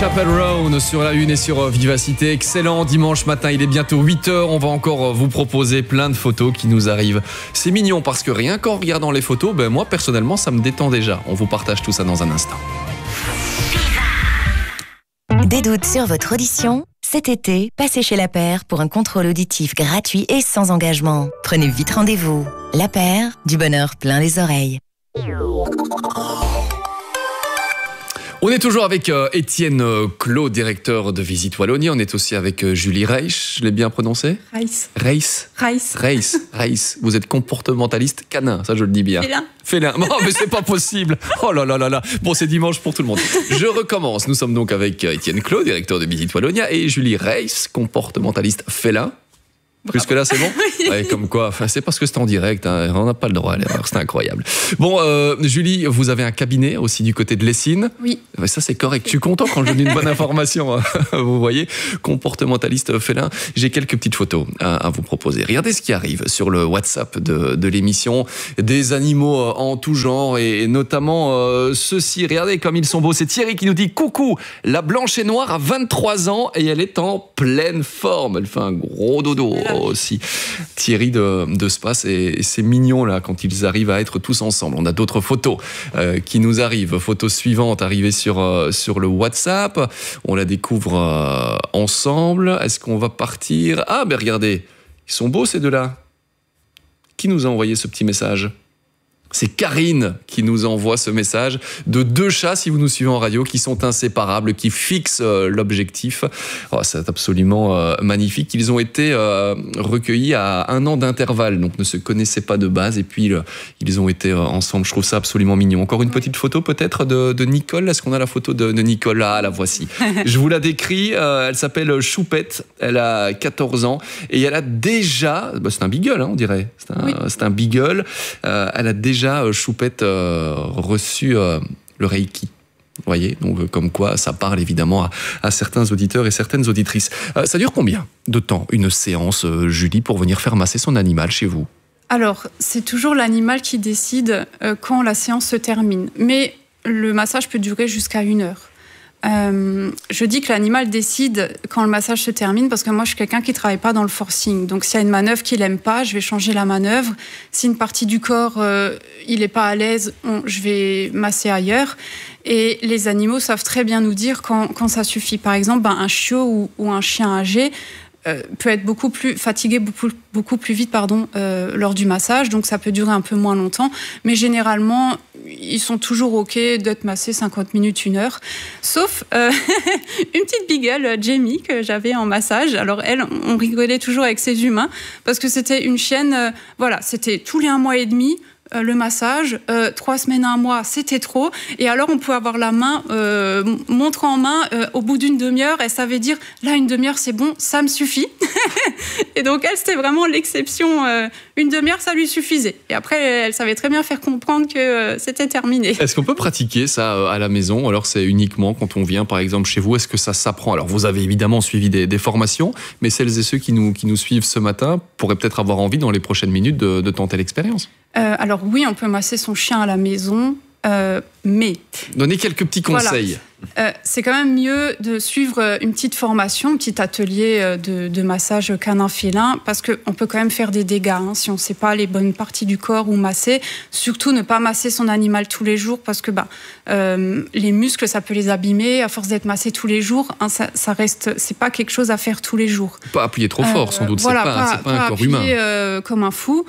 Chapel Roan sur la Une et sur Vivacité. Excellent dimanche matin, il est bientôt 8h. On va encore vous proposer plein de photos qui nous arrivent. C'est mignon parce que rien qu'en regardant les photos, moi personnellement ça me détend déjà. On vous partage tout ça dans un instant. Des doutes sur votre audition ? Cet été, passez chez La Paire pour un contrôle auditif gratuit et sans engagement. Prenez vite rendez-vous. La Paire, du bonheur plein les oreilles. On est toujours avec Étienne Clos, directeur de Visite Wallonie. On est aussi avec Julie Reich. Je l'ai bien prononcé ? Reis. Vous êtes comportementaliste canin, ça je le dis bien. Félin. Oh, mais c'est pas possible. Oh là là là là. Bon, c'est dimanche pour tout le monde. Je recommence. Nous sommes donc avec Étienne Clos, directeur de Visite Wallonia, et Julie Reis, comportementaliste félin. Jusque là c'est bon. Ouais, comme quoi, c'est parce que c'est en direct, hein, on n'a pas le droit à l'erreur, c'est incroyable. Bon, Julie, vous avez un cabinet aussi du côté de Lessines. Oui. Ça c'est correct, je suis content quand je donne une bonne information. Vous voyez, comportementaliste félin. J'ai quelques petites photos à vous proposer. Regardez ce qui arrive sur le WhatsApp de l'émission. Des animaux en tout genre et notamment ceux-ci. Regardez comme ils sont beaux. C'est Thierry qui nous dit « Coucou, la blanche et noire a 23 ans et elle est en pleine forme. Elle fait un gros dodo. » Aussi Thierry de Spas et c'est mignon là quand ils arrivent à être tous ensemble. On a d'autres photos qui nous arrivent. Photo suivante arrivée sur le WhatsApp. On la découvre ensemble. Est-ce qu'on va partir ? Ah ben regardez, ils sont beaux ces deux-là. Qui nous a envoyé ce petit message ? C'est Karine qui nous envoie ce message de deux chats, si vous nous suivez en radio, qui sont inséparables, qui fixent l'objectif. Oh, c'est absolument magnifique. Ils ont été recueillis à 1 an d'intervalle, donc ne se connaissaient pas de base. Et puis, ils ont été ensemble. Je trouve ça absolument mignon. Encore une petite photo peut-être de Nicole. Est-ce qu'on a la photo de Nicole ? Ah, la voici. Je vous la décris. Elle s'appelle Choupette. Elle a 14 ans. Et elle a déjà... c'est un beagle, hein, on dirait. C'est un beagle. Elle a déjà Choupette reçu le Reiki. Vous voyez, donc comme quoi ça parle évidemment à certains auditeurs et certaines auditrices. Ça dure combien de temps une séance, Julie, pour venir faire masser son animal chez vous ? Alors, c'est toujours l'animal qui décide quand la séance se termine. Mais le massage peut durer jusqu'à 1 heure. Je dis que l'animal décide quand le massage se termine parce que moi je suis quelqu'un qui travaille pas dans le forcing, donc s'il y a une manœuvre qu'il aime pas, je vais changer la manœuvre. Si une partie du corps il est pas à l'aise, je vais masser ailleurs. Et les animaux savent très bien nous dire quand ça suffit. Par exemple, un chiot ou un chien âgé peut être beaucoup plus fatigué, beaucoup plus vite lors du massage, donc ça peut durer un peu moins longtemps, mais généralement ils sont toujours ok d'être massés 50 minutes, 1 heure, sauf une petite beagle, Jamie, que j'avais en massage. Alors elle, on rigolait toujours avec ses humains parce que c'était une chienne, c'était tous les 1 mois et demi le massage, 3 semaines à 1 mois, c'était trop. Et alors, on pouvait avoir la main, montre en main, au bout d'1 demi-heure, elle savait dire, là, 1 demi-heure, c'est bon, ça me suffit. Et donc, elle, c'était vraiment l'exception. 1 demi-heure, ça lui suffisait. Et après, elle savait très bien faire comprendre que c'était terminé. Est-ce qu'on peut pratiquer ça à la maison ? Alors, c'est uniquement quand on vient, par exemple, chez vous. Est-ce que ça s'apprend ? Alors, vous avez évidemment suivi des formations, mais celles et ceux qui nous suivent ce matin pourraient peut-être avoir envie, dans les prochaines minutes, de tenter l'expérience. Alors oui, on peut masser son chien à la maison, mais... Donnez quelques petits conseils. Voilà. C'est quand même mieux de suivre une petite formation, un petit atelier de massage canin-félin, parce qu'on peut quand même faire des dégâts si on ne sait pas les bonnes parties du corps où masser. Surtout ne pas masser son animal tous les jours, parce que les muscles, ça peut les abîmer. À force d'être massé tous les jours, ça reste, c'est pas quelque chose à faire tous les jours. Pas appuyer trop fort, sans doute. Voilà, c'est pas un corps humain. Comme un fou.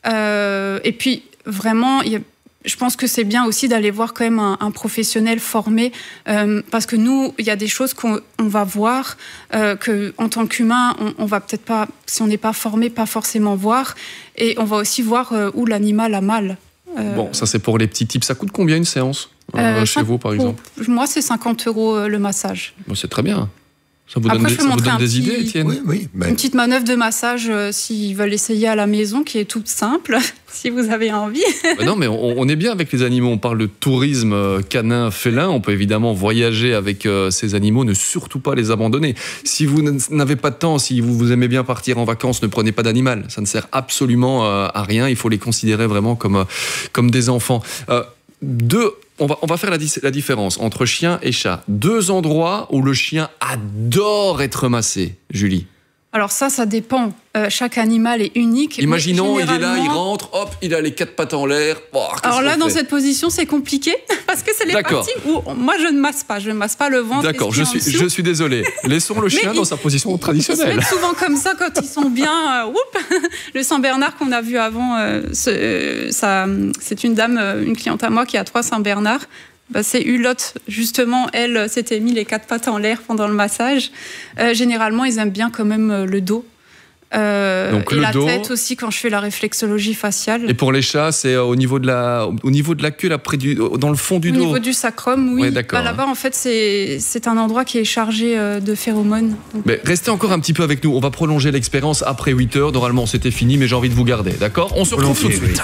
Et puis, vraiment, je pense que c'est bien aussi d'aller voir quand même un professionnel formé, parce que nous, il y a des choses qu'on va voir que en tant qu'humain, on va peut-être pas, si on n'est pas formé, pas forcément voir. Et on va aussi voir où l'animal a mal. Bon, ça c'est pour les petits tips. Ça coûte combien une séance chez vous, par exemple ? Moi, c'est 50 € le massage. Bon, c'est très bien. Ça vous donne des idées, Étienne ? Oui. Une petite manœuvre de massage, s'ils veulent essayer à la maison, qui est toute simple, si vous avez envie. Non, mais on est bien avec les animaux. On parle de tourisme canin, félin. On peut évidemment voyager avec ces animaux. Ne surtout pas les abandonner. Si vous n'avez pas de temps, si vous aimez bien partir en vacances, ne prenez pas d'animal. Ça ne sert absolument à rien. Il faut les considérer vraiment comme des enfants. 2 on va faire la différence entre chien et chat. 2 endroits où le chien adore être massé, Julie. Alors ça dépend. Chaque animal est unique. Imaginons, il est là, il rentre, hop, il a les 4 pattes en l'air. Oh, alors là, dans cette position, c'est compliqué parce que c'est les parties où moi je ne masse pas. Je ne masse pas le ventre. D'accord, je suis désolé. Laissons le chien dans sa position traditionnelle. Ils se mettent souvent comme ça quand ils sont bien. Le Saint-Bernard qu'on a vu avant, c'est une dame, une cliente à moi qui a 3 Saint-Bernard. C'est Hulotte, justement, elle s'était mis les 4 pattes en l'air pendant le massage. Généralement, ils aiment bien quand même le dos. Donc et le la dos. tête aussi quand je fais la réflexologie faciale. Et pour les chats, c'est au niveau de la queue, là, dans le fond du dos. Au niveau du sacrum, oui. Ouais, d'accord. Là-bas, en fait, c'est un endroit qui est chargé de phéromones. Donc... Mais restez encore un petit peu avec nous. On va prolonger l'expérience après 8 heures. Normalement, c'était fini, mais j'ai envie de vous garder. D'accord ? On se retrouve tout de suite.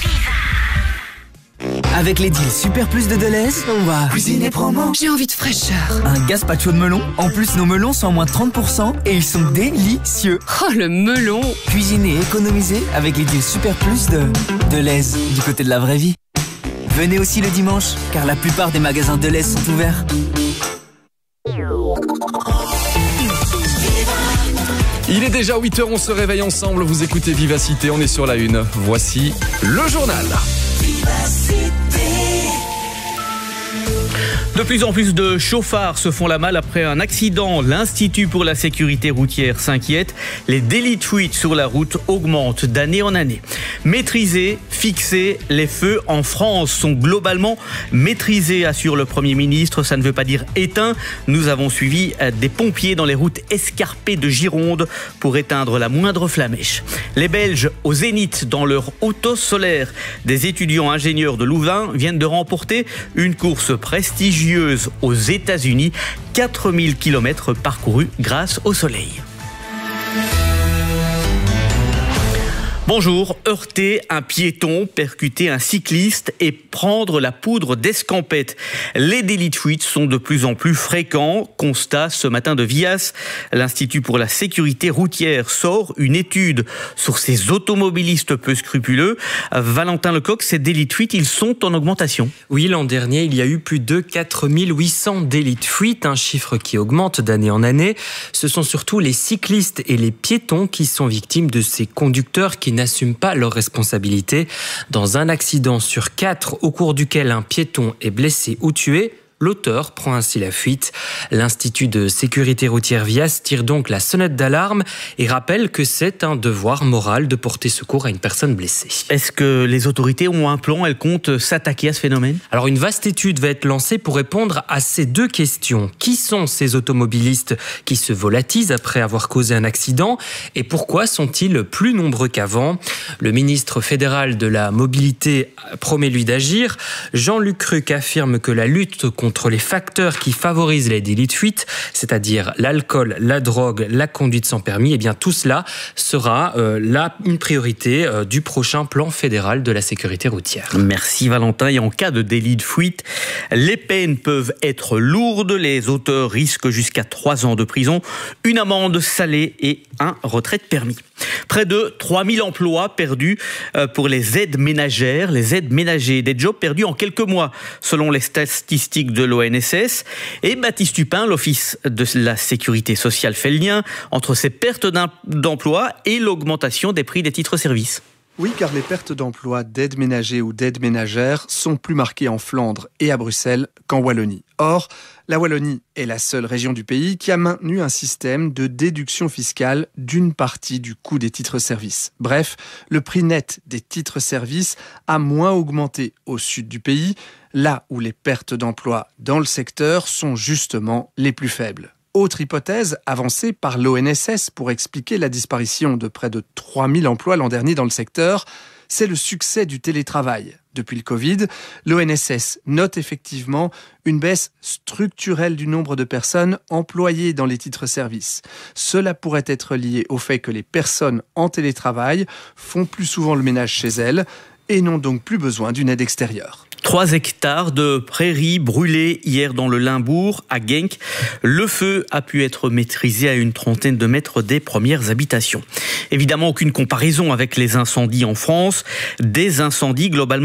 Avec les deals Super Plus de Deleuze, on va cuisiner promo. J'ai envie de fraîcheur. Un gazpacho de melon. En plus, nos melons sont à moins 30% et ils sont délicieux. Oh, le melon. Cuisiner et économiser avec les deals Super Plus de Deleuze, du côté de la vraie vie. Venez aussi le dimanche, car la plupart des magasins Deleuze sont ouverts. Il est déjà 8h, on se réveille ensemble. Vous écoutez Vivacité, on est sur la une. Voici le journal. De plus en plus de chauffards se font la malle après un accident. L'Institut pour la sécurité routière s'inquiète. Les délits de fuite sur la route augmentent d'année en année. Maîtriser, fixer, les feux en France sont globalement maîtrisés, assure le Premier ministre. Ça ne veut pas dire éteints. Nous avons suivi des pompiers dans les routes escarpées de Gironde pour éteindre la moindre flamèche. Les Belges au zénith dans leur auto solaire. Des étudiants ingénieurs de Louvain viennent de remporter une course prestigieuse aux États-Unis, 4000 km parcourus grâce au soleil. Bonjour, heurter un piéton, percuter un cycliste et prendre la poudre d'escampette. Les délits de fuite sont de plus en plus fréquents. Constat ce matin de Vias. L'Institut pour la sécurité routière sort une étude sur ces automobilistes peu scrupuleux. Valentin Lecoq, ces délits de fuite, ils sont en augmentation. Oui, l'an dernier, il y a eu plus de 4800 délits de fuite, un chiffre qui augmente d'année en année. Ce sont surtout les cyclistes et les piétons qui sont victimes de ces conducteurs qui n'assument pas leurs responsabilités. Dans un accident sur 4 au cours duquel un piéton est blessé ou tué, l'auteur prend ainsi la fuite. L'Institut de sécurité routière Vias tire donc la sonnette d'alarme et rappelle que c'est un devoir moral de porter secours à une personne blessée. Est-ce que les autorités ont un plan? Elles comptent s'attaquer à ce phénomène? Alors une vaste étude va être lancée pour répondre à ces 2 questions. Qui sont ces automobilistes qui se volatilisent après avoir causé un accident et pourquoi sont-ils plus nombreux qu'avant? Le ministre fédéral de la mobilité promet lui d'agir. Jean-Luc Cruc affirme que la lutte contre les facteurs qui favorisent les délits de fuite, c'est-à-dire l'alcool, la drogue, la conduite sans permis, et bien tout cela sera une priorité du prochain plan fédéral de la sécurité routière. Merci Valentin. Et en cas de délit de fuite, les peines peuvent être lourdes. Les auteurs risquent jusqu'à 3 ans de prison, une amende salée et un retrait de permis. Près de 3000 emplois perdus pour les aides ménagères, les aides ménagers, des jobs perdus en quelques mois, selon les statistiques de l'ONSS. Et Baptiste Tupin, l'Office de la sécurité sociale, fait le lien entre ces pertes d'emploi et l'augmentation des prix des titres-services. Oui, car les pertes d'emploi d'aides ménagers ou d'aides ménagères sont plus marquées en Flandre et à Bruxelles qu'en Wallonie. Or, la Wallonie est la seule région du pays qui a maintenu un système de déduction fiscale d'une partie du coût des titres-services. Bref, le prix net des titres-services a moins augmenté au sud du pays, là où les pertes d'emploi dans le secteur sont justement les plus faibles. Autre hypothèse avancée par l'ONSS pour expliquer la disparition de près de 3000 emplois l'an dernier dans le secteur, c'est le succès du télétravail. Depuis le Covid, l'ONSS note effectivement une baisse structurelle du nombre de personnes employées dans les titres-services. Cela pourrait être lié au fait que les personnes en télétravail font plus souvent le ménage chez elles et n'ont donc plus besoin d'une aide extérieure. 3 hectares de prairies brûlées hier dans le Limbourg, à Genk. Le feu a pu être maîtrisé à une trentaine de mètres des premières habitations. Évidemment, aucune comparaison avec les incendies en France. Des incendies globalement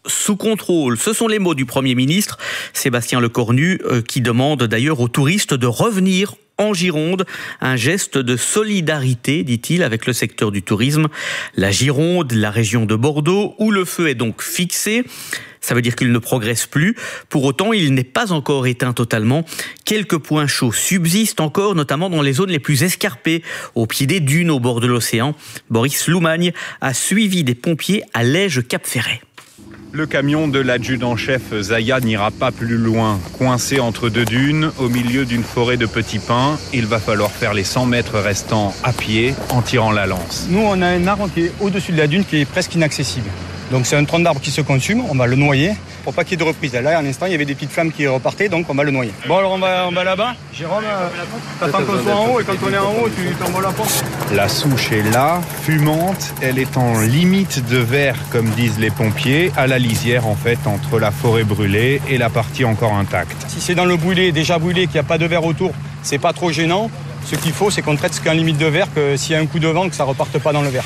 sous contrôle. Ce sont les mots du Premier ministre, Sébastien Lecornu, qui demande d'ailleurs aux touristes de revenir en Gironde. Un geste de solidarité, dit-il, avec le secteur du tourisme. La Gironde, la région de Bordeaux, où le feu est donc fixé. Ça veut dire qu'il ne progresse plus. Pour autant, il n'est pas encore éteint totalement. Quelques points chauds subsistent encore, notamment dans les zones les plus escarpées, au pied des dunes, au bord de l'océan. Boris Loumagne a suivi des pompiers à Lège-Cap-Ferret. Le camion de l'adjudant-chef Zaya n'ira pas plus loin. Coincé entre deux dunes, au milieu d'une forêt de petits pins, il va falloir faire les 100 mètres restants à pied en tirant la lance. Nous, on a un arbre qui est au-dessus de la dune qui est presque inaccessible. Donc c'est un tronc d'arbre qui se consume, on va le noyer pour pas qu'il y ait de reprise. Là, à l'instant, il y avait des petites flammes qui repartaient, donc on va le noyer. Bon, alors on va là-bas. Jérôme, t'attends qu'on soit en haut, et quand on est en haut, tu t'envoies la porte. La souche est là, fumante, elle est en limite de verre, comme disent les pompiers, à la lisière en fait, entre la forêt brûlée et la partie encore intacte. Si c'est dans le brûlé, déjà brûlé, qu'il n'y a pas de verre autour, c'est pas trop gênant. Ce qu'il faut, c'est qu'on traite ce qu'en limite de verre, que s'il y a un coup de vent, que ça reparte pas dans le verre.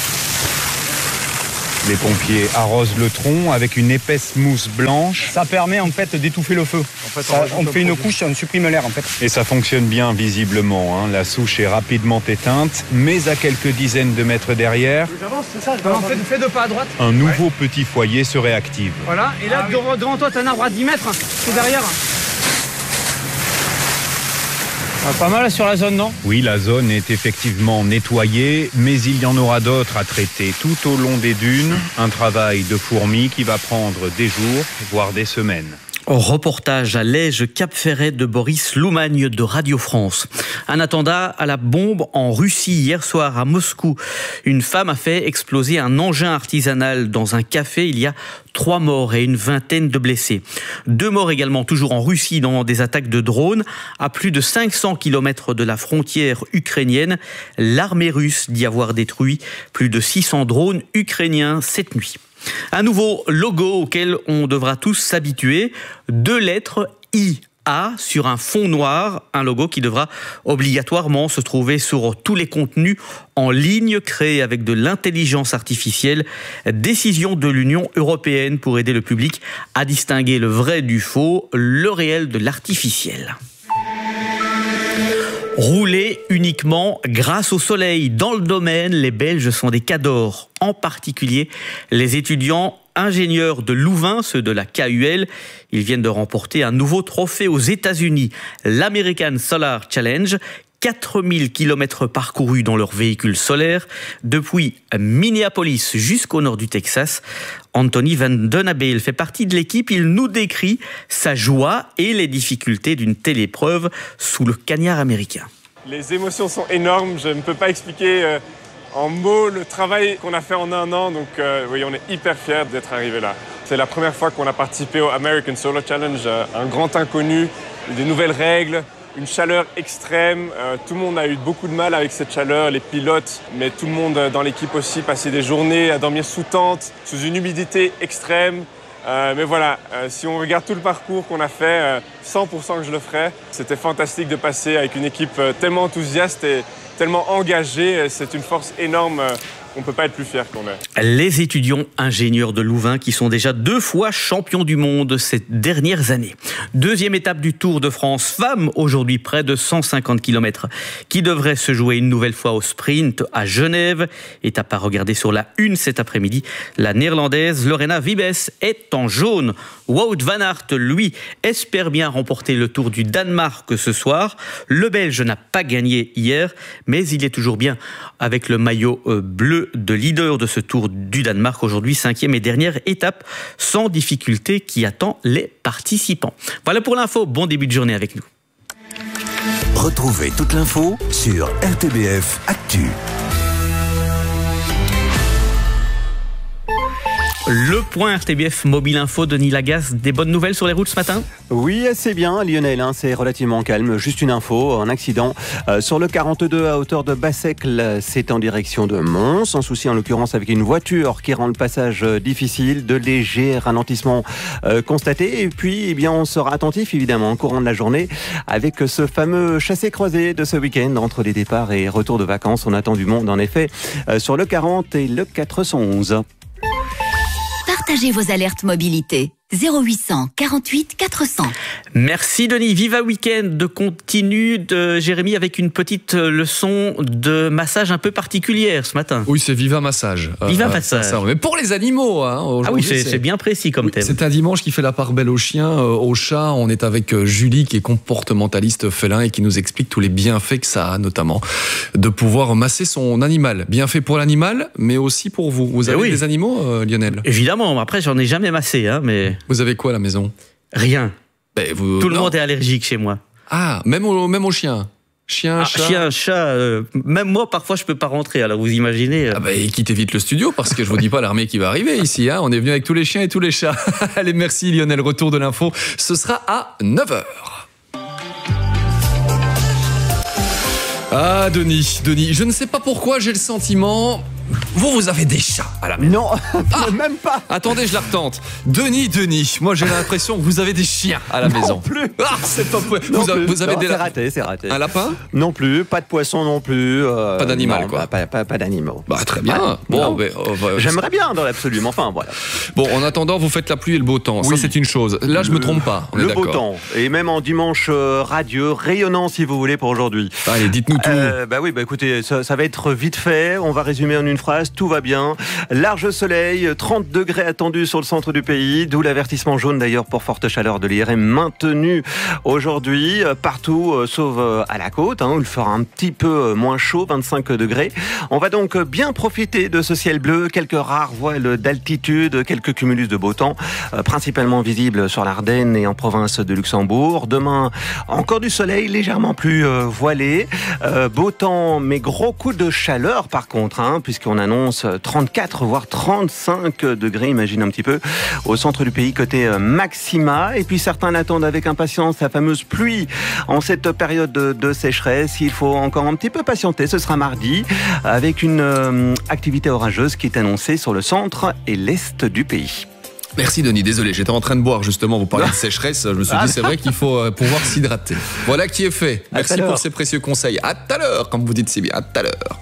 Les pompiers arrosent le tronc avec une épaisse mousse blanche. Ça permet en fait d'étouffer le feu. On fait une couche, on supprime l'air en fait. Et ça fonctionne bien visiblement. La souche est rapidement éteinte, mais à quelques dizaines de mètres derrière, Fais deux pas à droite. un nouveau petit foyer se réactive. Voilà, et là devant toi, t'as un arbre à 10 mètres, c'est derrière. Pas mal sur la zone, non? Oui, la zone est effectivement nettoyée, mais il y en aura d'autres à traiter tout au long des dunes. Un travail de fourmi qui va prendre des jours, voire des semaines. Reportage à Lège-Cap-Ferret de Boris Loumagne de Radio France. Un attentat à la bombe en Russie hier soir à Moscou. Une femme a fait exploser un engin artisanal dans un café. Il y a 3 morts et une vingtaine de blessés. 2 morts également toujours en Russie dans des attaques de drones. À plus de 500 km de la frontière ukrainienne, l'armée russe dit avoir détruit plus de 600 drones ukrainiens cette nuit. Un nouveau logo auquel on devra tous s'habituer. 2 lettres IA sur un fond noir. Un logo qui devra obligatoirement se trouver sur tous les contenus en ligne créés avec de l'intelligence artificielle. Décision de l'Union européenne pour aider le public à distinguer le vrai du faux, le réel de l'artificiel. Rouler uniquement grâce au soleil. Dans le domaine, les Belges sont des cadors. En particulier, les étudiants ingénieurs de Louvain, ceux de la KUL. Ils viennent de remporter un nouveau trophée aux États-Unis, l'American Solar Challenge. 4000 km parcourus dans leur véhicule solaire, depuis Minneapolis jusqu'au nord du Texas. Anthony Van Den Abel fait partie de l'équipe. Il nous décrit sa joie et les difficultés d'une telle épreuve sous le cagnard américain. Les émotions sont énormes, je ne peux pas expliquer en mots le travail qu'on a fait en un an. Donc oui, on est hyper fiers d'être arrivé là. C'est la première fois qu'on a participé au American Solar Challenge, un grand inconnu, des nouvelles règles. Une chaleur extrême, tout le monde a eu beaucoup de mal avec cette chaleur, les pilotes, mais tout le monde dans l'équipe aussi passait des journées à dormir sous tente, sous une humidité extrême. Mais voilà, si on regarde tout le parcours qu'on a fait, 100% que je le ferai. C'était fantastique de passer avec une équipe tellement enthousiaste et tellement engagée. C'est une force énorme. On ne peut pas être plus fier qu'on est. Les étudiants ingénieurs de Louvain qui sont déjà 2 fois champions du monde ces dernières années. 2e étape du Tour de France femmes, aujourd'hui près de 150 km, qui devrait se jouer une nouvelle fois au sprint à Genève. Étape à regarder sur la 1 cet après-midi. La néerlandaise Lorena Wiebes est en jaune. Wout van Aert, lui, espère bien remporter le Tour du Danemark ce soir. Le Belge n'a pas gagné hier, mais il est toujours bien avec le maillot bleu de leader de ce Tour du Danemark. Aujourd'hui, 5e et dernière étape sans difficulté qui attend les participants. Voilà pour l'info. Bon début de journée avec nous. Retrouvez toute l'info sur RTBF Actu. Le point RTBF Mobile Info, Denis Lagasse, des bonnes nouvelles sur les routes ce matin? Oui, assez bien Lionel, c'est relativement calme. Juste une info, un accident sur le 42 à hauteur de Bassecle, c'est en direction de Mons. Un souci en l'occurrence avec une voiture qui rend le passage difficile, de légers ralentissements constatés. Et puis, eh bien, on sera attentif évidemment au courant de la journée avec ce fameux chassé-croisé de ce week-end entre les départs et retours de vacances. On attend du monde en effet sur le 40 et le 411. partagez vos alertes mobilité. 0800 48 400. Merci Denis. Viva Weekend continue de Jérémy avec une petite leçon de massage un peu particulière ce matin. Oui, c'est Viva Massage. Viva Massage. Ça, mais pour les animaux. Ah oui, c'est bien précis comme thème. C'est un dimanche qui fait la part belle aux chiens, aux chats. On est avec Julie qui est comportementaliste félin et qui nous explique tous les bienfaits que ça a, notamment de pouvoir masser son animal. Bienfaits pour l'animal, mais aussi pour vous. Vous avez des animaux, Lionel? Évidemment. Après, j'en ai jamais massé, mais... Vous avez quoi à la maison? Rien. Tout le monde est allergique chez moi. Ah, même aux chiens? Chien, chat, même moi parfois je peux pas rentrer, alors vous imaginez. Et quittez vite le studio parce que je vous dis pas l'armée qui va arriver ici. On est venu avec tous les chiens et tous les chats. Allez, merci Lionel, retour de l'info. Ce sera à 9h. Ah, Denis, je ne sais pas pourquoi j'ai le sentiment... Vous avez des chats à la maison? Non, même pas. Attendez, je la retente. Denis, moi j'ai l'impression que vous avez des chiens à la maison. Non plus. Ah, c'est pas possible. Vous avez des lapins? C'est raté. Un lapin? Non plus, pas de poisson non plus. Pas d'animal, quoi. Pas d'animaux. Très bien. J'aimerais bien dans l'absolu, mais enfin voilà. Bon, en attendant, vous faites la pluie et le beau temps. Oui. Ça, c'est une chose. Là, je me trompe pas. Le beau temps. Et même en dimanche radieux, rayonnant si vous voulez pour aujourd'hui. Allez, dites-nous tout. Écoutez, ça va être vite fait. On va résumer en une phrase. Tout va bien. Large soleil, 30 degrés attendus sur le centre du pays, d'où l'avertissement jaune d'ailleurs pour forte chaleur de l'IRM maintenu aujourd'hui partout sauf à la côte, où il fera un petit peu moins chaud, 25 degrés. On va donc bien profiter de ce ciel bleu, quelques rares voiles d'altitude, quelques cumulus de beau temps, principalement visibles sur l'Ardenne et en province de Luxembourg. Demain, encore du soleil légèrement plus voilé, beau temps mais gros coup de chaleur par contre, puisqu'on annonce 34 voire 35 degrés, imagine un petit peu, au centre du pays côté maxima. Et puis certains l'attendent avec impatience, la fameuse pluie en cette période de sécheresse. Il faut encore un petit peu patienter, ce sera mardi, avec une activité orageuse qui est annoncée sur le centre et l'est du pays. Merci Denis, désolé, j'étais en train de boire justement, vous parlez de sécheresse, je me suis dit c'est vrai qu'il faut pouvoir s'hydrater. Voilà qui est fait. Merci pour ces précieux conseils. À tout à l'heure, comme vous dites si bien, à tout à l'heure.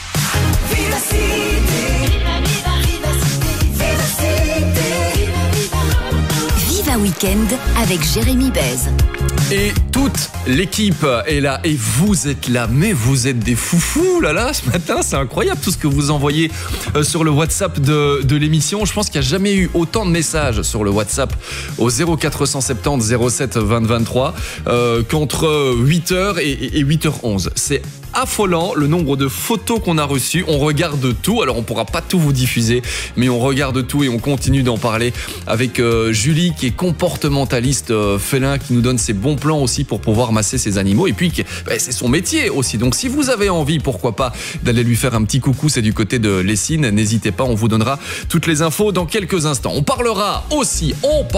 Viva Weekend avec Jérémy Bèze. Et toute l'équipe est là et vous êtes là, mais vous êtes des foufous là ce matin, c'est incroyable tout ce que vous envoyez sur le WhatsApp de l'émission. Je pense qu'il n'y a jamais eu autant de messages sur le WhatsApp au 0470 07 20 23 qu'entre 8h et 8h11. C'est affolant le nombre de photos qu'on a reçues. On regarde tout, alors on pourra pas tout vous diffuser, mais on regarde tout et on continue d'en parler avec Julie qui est comportementaliste félin, qui nous donne ses bons plans aussi pour pouvoir masser ses animaux, et puis c'est son métier aussi, donc si vous avez envie, pourquoi pas, d'aller lui faire un petit coucou, c'est du côté de Lessines, n'hésitez pas, on vous donnera toutes les infos dans quelques instants. On parlera aussi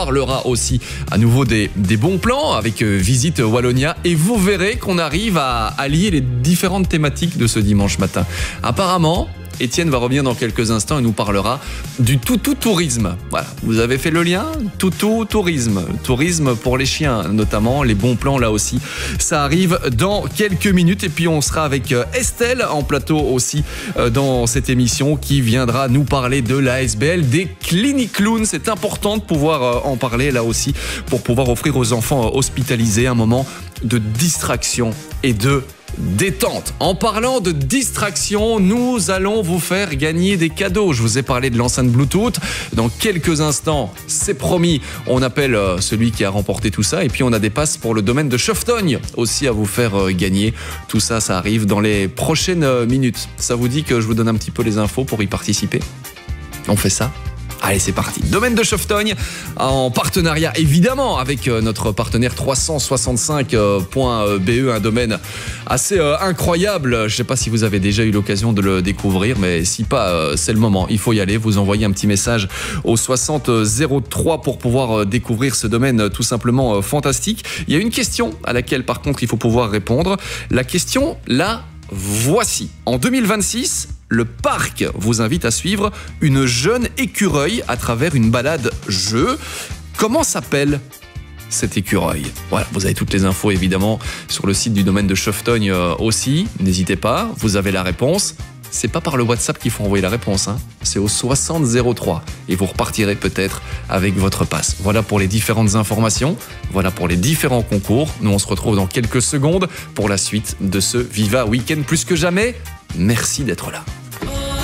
à nouveau des bons plans avec Visite Wallonia, et vous verrez qu'on arrive à lier les différentes thématiques de ce dimanche matin. Apparemment, Étienne va revenir dans quelques instants et nous parlera du toutou tourisme. Voilà, vous avez fait le lien? Toutou tourisme. Tourisme pour les chiens, notamment, les bons plans là aussi. Ça arrive dans quelques minutes et puis on sera avec Estelle en plateau aussi dans cette émission qui viendra nous parler de l'ASBL, des cliniques clowns. C'est important de pouvoir en parler là aussi pour pouvoir offrir aux enfants hospitalisés un moment de distraction et de détente. En parlant de distraction, nous allons vous faire gagner des cadeaux. Je vous ai parlé de l'enceinte Bluetooth. Dans quelques instants, c'est promis, on appelle celui qui a remporté tout ça. Et puis on a des passes pour le domaine de Cheftogne aussi à vous faire gagner. Tout ça, ça arrive dans les prochaines minutes. Ça vous dit que je vous donne un petit peu les infos pour y participer? On fait ça? Allez, c'est parti. Domaine de Cheftogne, en partenariat évidemment avec notre partenaire 365.be, un domaine assez incroyable. Je ne sais pas si vous avez déjà eu l'occasion de le découvrir, mais si pas, c'est le moment. Il faut y aller. Vous envoyez un petit message au 6003 pour pouvoir découvrir ce domaine tout simplement fantastique. Il y a une question à laquelle par contre il faut pouvoir répondre. La question, là, voici. En 2026, le parc vous invite à suivre une jeune écureuil à travers une balade jeu. Comment s'appelle cet écureuil? Voilà, vous avez toutes les infos évidemment sur le site du domaine de Cheftogne aussi. N'hésitez pas, vous avez la réponse. c'est pas par le WhatsApp qu'il faut envoyer la réponse, hein. C'est au 6003 et vous repartirez peut-être avec votre passe. Voilà pour les différentes informations, voilà pour les différents concours. Nous on se retrouve dans quelques secondes pour la suite de ce Viva Week-end. Plus que jamais, merci d'être là.